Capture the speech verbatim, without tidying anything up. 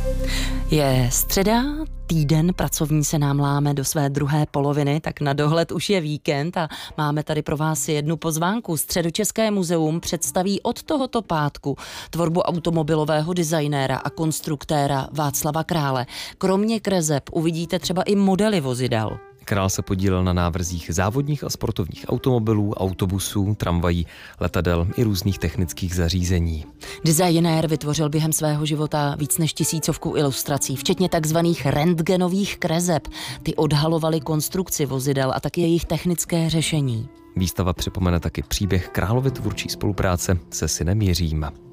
Je středa, týden pracovní se nám láme do své druhé poloviny, tak na dohled už je víkend a máme tady pro vás jednu pozvánku. Středočeské muzeum představí od tohoto pátku tvorbu automobilového designéra a konstruktéra Václava Krále. Kromě kreseb uvidíte třeba i modely vozidel. Král se podílel na návrzích závodních a sportovních automobilů, autobusů, tramvají, letadel i různých technických zařízení. Designér vytvořil během svého života víc než tisícovku ilustrací, včetně takzvaných rentgenových kreseb. Ty odhalovaly konstrukci vozidel a taky jejich technické řešení. Výstava připomene taky příběh Královy tvůrčí spolupráce se synem Jiřím.